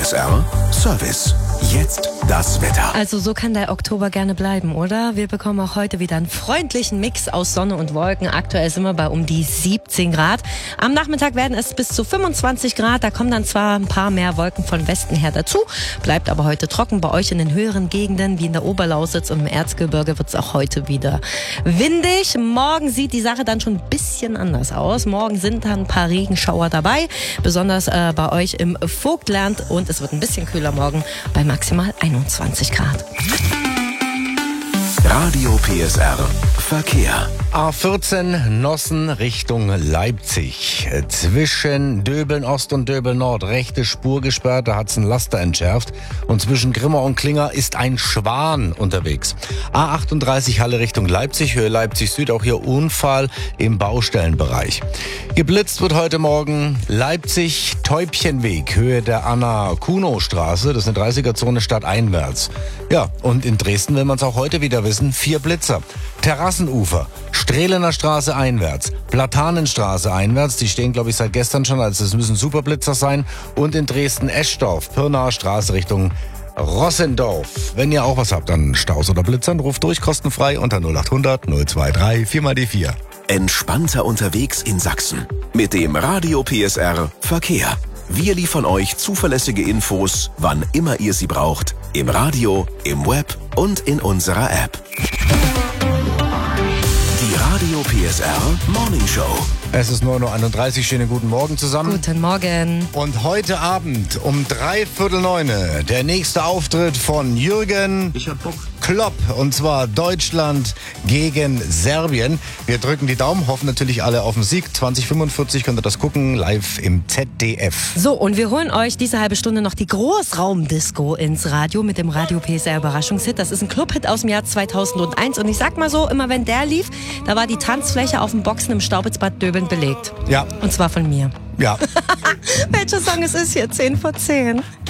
PSR Service. Jetzt das Wetter. Also so kann der Oktober gerne bleiben, oder? Wir bekommen auch heute wieder einen freundlichen Mix aus Sonne und Wolken. Aktuell sind wir bei um die 17 Grad. Am Nachmittag werden es bis zu 25 Grad. Da kommen dann zwar ein paar mehr Wolken von Westen her dazu, bleibt aber heute trocken. Bei euch in den höheren Gegenden wie in der Oberlausitz und im Erzgebirge wird es auch heute wieder windig. Morgen sieht die Sache dann schon ein bisschen anders aus. Morgen sind dann ein paar Regenschauer dabei, besonders bei euch im Vogtland. Und es wird ein bisschen kühler morgen bei maximal 21 Grad. Radio PSR Verkehr. A14 Nossen Richtung Leipzig. Zwischen Döbeln Ost und Döbeln Nord rechte Spur gesperrt, da hat's ein Laster entschärft. Und zwischen Grimma und Klinger ist ein Schwan unterwegs. A38 Halle Richtung Leipzig, Höhe Leipzig Süd, auch hier Unfall im Baustellenbereich. Geblitzt wird heute Morgen Leipzig-Täubchenweg, Höhe der Anna-Kuno-Straße. Das ist eine 30er-Zone stadteinwärts. Ja, und in Dresden will man es auch heute wieder wissen. 4 Blitzer. Terrassenufer, Strehlener Straße einwärts, Platanenstraße einwärts, die stehen glaube ich seit gestern schon, also es müssen Superblitzer sein. Und in Dresden Eschdorf, Pirnaer Straße Richtung Rossendorf. Wenn ihr auch was habt an Staus oder Blitzern, ruft durch, kostenfrei unter 0800 023 4x4. Entspannter unterwegs in Sachsen. Mit dem Radio PSR Verkehr. Wir liefern euch zuverlässige Infos, wann immer ihr sie braucht. Im Radio, im Web und in unserer App. Die Radio PSR Morning Show. Es ist 9:31 Uhr, schönen guten Morgen zusammen. Guten Morgen. Und heute Abend um 8:45 der nächste Auftritt von Jürgen Klopp. Und zwar Deutschland gegen Serbien. Wir drücken die Daumen, hoffen natürlich alle auf den Sieg. 2045 könnt ihr das gucken, live im ZDF. So, und wir holen euch diese halbe Stunde noch die Großraumdisco ins Radio mit dem Radio PSR Überraschungshit. Das ist ein Clubhit aus dem Jahr 2001. Und ich sag mal so, immer wenn der lief, da war die Tanzfläche auf dem Boxen im Staubitzbad Döbeln belegt. Ja. Und zwar von mir. Ja. Welcher Song es ist hier? 10 vor 10.